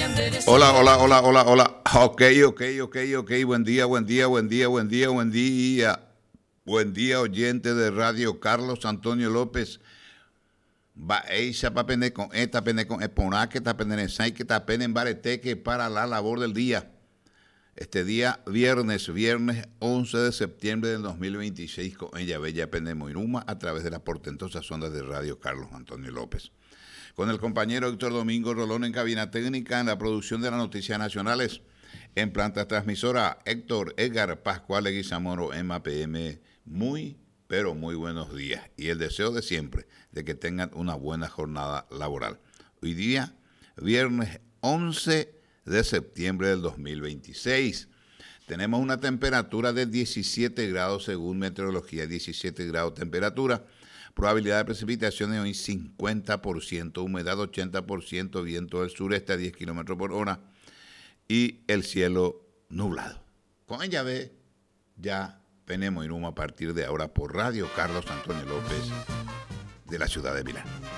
Hola, hola, hola, hola, hola. Ok. Buen día, buen día, buen día, buen día, buen día. Buen día, oyente de Radio Carlos Antonio López. Va eisa pa pene con esta pene con eponá que ta pene sai que ta pene en bareteque para la labor del día. Este día, viernes 11 de septiembre del 2026, con ella bella pene Moiruma a través de las portentosas ondas de Radio Carlos Antonio López. Con el compañero Héctor Domingo Rolón en cabina técnica en la producción de las noticias nacionales. En planta transmisora, Héctor Edgar Pascual Leguizamoro, MAPM. Muy, pero muy buenos días. Y el deseo de siempre de que tengan una buena jornada laboral. Hoy día, viernes 11 de septiembre del 2026. Tenemos una temperatura de 17 grados según meteorología, 17 grados temperatura. Probabilidad de precipitaciones hoy 50%, humedad 80%, viento del sureste a 10 kilómetros por hora y el cielo nublado. Con ella ve, ya tenemos Iruma a partir de ahora por Radio Carlos Antonio López de la ciudad de Milán.